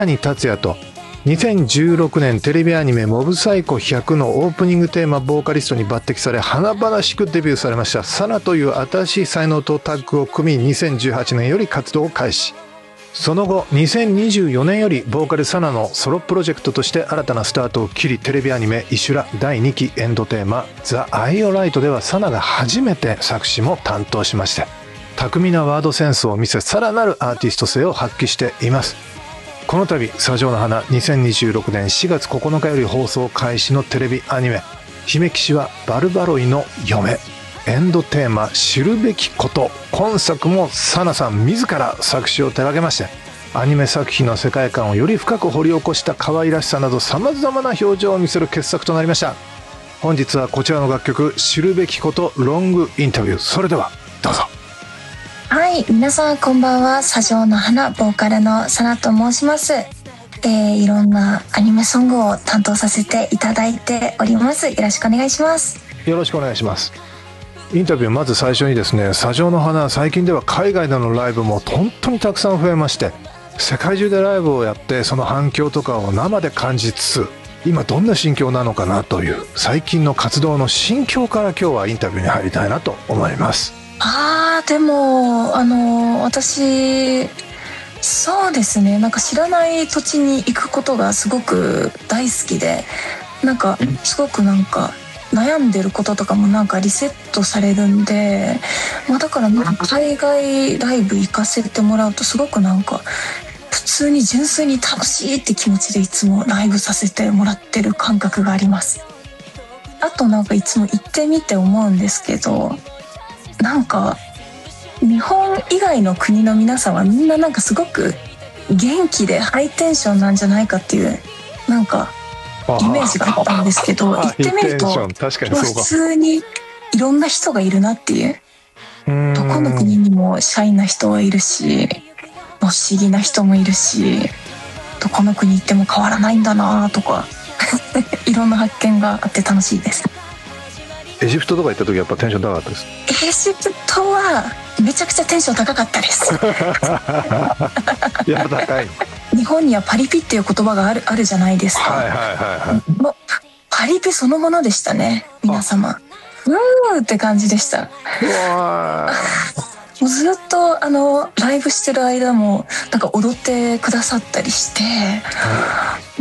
谷達也と2016年テレビアニメモブサイコ100のオープニングテーマボーカリストに抜擢され華々しくデビューされましたサナという新しい才能とタッグを組み2018年より活動を開始。その後2024年よりボーカルサナのソロプロジェクトとして新たなスタートを切り、テレビアニメイシュラ第2期エンドテーマザ・アイオライトではサナが初めて作詞も担当しまして、巧みなワードセンスを見せさらなるアーティスト性を発揮しています。この度砂上の花2026年4月9日より放送開始のテレビアニメ姫騎士はバルバロイの嫁エンドテーマ知るべきこと、今作もサナさん自ら作詞を手掛けまして、アニメ作品の世界観をより深く掘り起こした可愛らしさなど様々な表情を見せる傑作となりました。本日はこちらの楽曲知るべきことロングインタビュー、それではどうぞ。 はい、皆さんこんばんは。砂上の花ボーカルのサナと申します。いろんなアニメソングを担当させていただいております。よろしくお願いします。 よろしくお願いします。インタビューまず最初にですね、砂上の花最近では海外でのライブも本当にたくさん増えまして、世界中でライブをやってその反響とかを生で感じつつ、今どんな心境なのかなという最近の活動の心境から今日はインタビューに入りたいなと思います。 でも私そうですね、なんか知らない土地に行くことがすごく大好きで、なんかすごくなんか悩んでることとかもなんかリセットされるんで、だからなんか海外ライブ行かせてもらうとすごくなんか普通に純粋に楽しいって気持ちでいつもライブさせてもらってる感覚があります。あとなんかいつも行ってみて思うんですけど、なんか日本以外の国の皆さんはみんななんかすごく元気でハイテンションなんじゃないかっていうなんかイメージがあったんですけど、行ってみると普通にいろんな人がいるなっていう、どこの国にもシャイな人はいるし、不思議な人もいるし、どこの国行っても変わらないんだなとかいろんな発見があって楽しいです。 エジプトとか行った時やっぱテンション高かったです？ エジプトはめちゃくちゃテンション高かったですやっぱ高い。 日本にはパリピっていう言葉があるじゃないですか。もうパリピそのものでしたね、皆様。って感じでした。もうずっとライブしてる間もなんか踊ってくださったりして、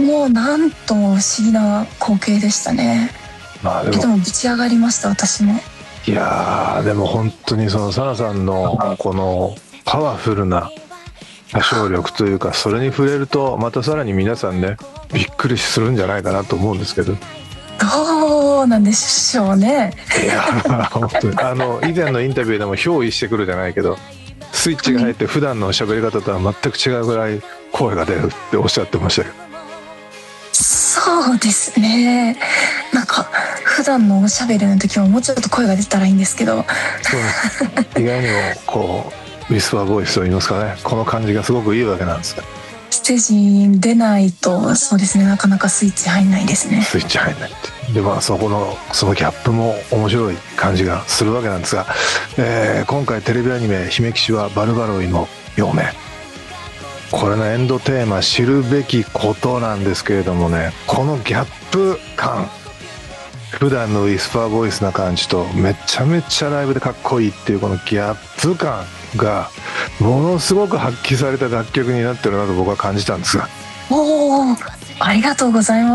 もうなんとも不思議な光景でしたね。でもぶち上がりました、私も。 いやでも本当にそのサナさんのこのパワフルな歌唱力というか、それに触れるとまたさらに皆さんねびっくりするんじゃないかなと思うんですけど。 どうなんでしょうね。 いや本当に以前のインタビューでも憑依してくるじゃないけど、スイッチが入って普段の喋り方とは全く違うぐらい声が出るっておっしゃってましたけど。 そうですね、なんか普段のおしゃべりの時ももうちょっと声が出たらいいんですけど、 そうです意外にもこうウィスパーボイスといいますかね、この感じがすごくいいわけなんですが、 ステージに出ないとそうですね、なかなかスイッチ入んないですね。 スイッチ入んないって。でそのギャップも面白い感じがするわけなんですが、今回テレビアニメ姫騎士はバルバロイの嫁、これのエンドテーマ知るべきことなんですけれどもね、このギャップ感、普段のウィスパーボイスな感じとめちゃめちゃライブでかっこいいっていうこのギャップ感がものすごく発揮された楽曲になってるなと僕は感じたんですが。 ありがとうございます。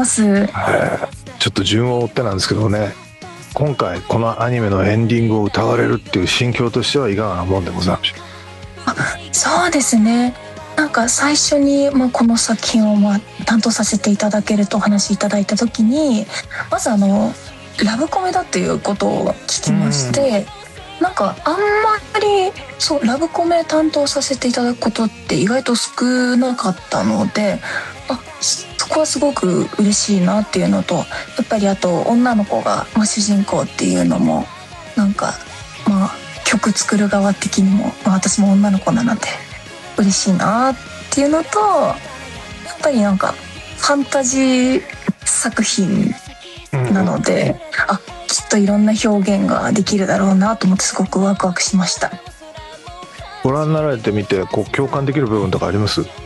ちょっと順を追ってなんですけどね、今回このアニメのエンディングを歌われるっていう心境としてはいかがなもんでございましょう？ そうですね、なんか最初に、この作品を担当させていただけるとお話しいただいた時に、まずラブコメだっていうことを聞きまして、なんかあんまりラブコメ担当させていただくことって意外と少なかったので、そこはすごく嬉しいなっていうのと、やっぱりあと女の子が、主人公っていうのもなんか曲作る側的にも、私も女の子なので嬉しいなっていうのと、やっぱりなんかファンタジー作品なので、きっといろんな表現ができるだろうなと思ってすごくワクワクしました。 ご覧になられてみて共感できる部分とかあります？